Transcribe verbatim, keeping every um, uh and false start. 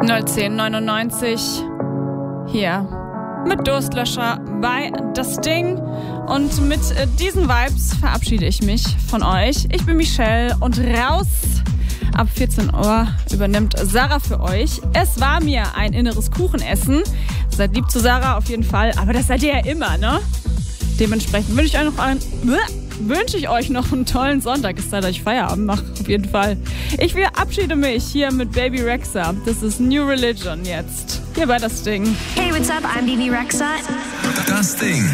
null zehn neunundneunzig hier mit Durstlöscher bei Das Ding. Und mit äh, diesen Vibes verabschiede ich mich von euch. Ich bin Michelle und raus. Ab vierzehn Uhr übernimmt Sarah für euch. Es war mir ein inneres Kuchenessen. Seid lieb zu Sarah auf jeden Fall, aber das seid ihr ja immer, ne? Dementsprechend wünsche ich euch noch einen, wünsche ich euch noch einen tollen Sonntag. Es sei denn, ich Feierabend mache, auf jeden Fall. Ich verabschiede mich hier mit Baby Rexha. Das ist New Religion jetzt. Hier bei Das Ding. Hey, what's up? I'm Baby Rexha. Das Ding.